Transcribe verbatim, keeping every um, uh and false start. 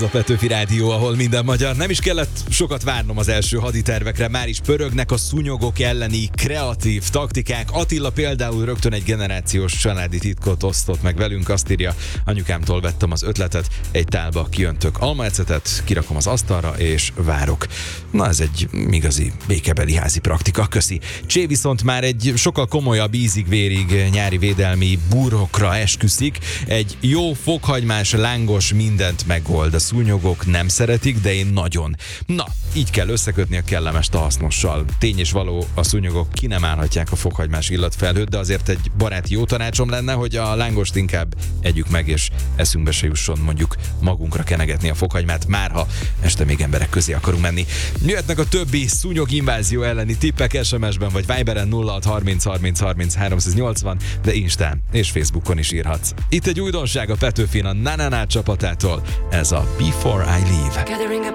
Ez a Petőfi Rádió, ahol minden magyar. Nem is kellett sokat várnom az első haditervekre, már is pörögnek a szúnyogok elleni kreatív taktikák. Attila például rögtön egy generációs családi titkot osztott meg velünk, azt írja: anyukámtól vettem az ötletet, egy tálba kiöntök almaecetet, kirakom az asztalra és várok. Na, ez egy igazi békebeli házi praktika, köszi. Csé viszont már egy sokkal komolyabb ízig-vérig nyári védelmi burokra esküszik. Egy jó fokhagymás, lángos mindent megold. A szúnyogok nem szeretik, de én nagyon. Na, így kell összekötni a kellemest a hasznossal. Tény és való, a szúnyogok ki nem állhatják a fokhagymás illatfelhőt, de azért egy baráti jó tanácsom lenne, hogy a lángost inkább együk meg, és eszünkbe se jusson mondjuk magunkra kenegetni a fokhagymát, márha este még emberek közé akarunk menni. Jöhetnek a többi szúnyog invázió elleni tippek es em es-ben vagy Viberen nulla hat harminc harminc harminc háromszáznyolcvan, de Instán és Facebookon is írhatsz. Itt egy újdonság a Petőfin a Na Na Na csapatától, ez a Before I Leave.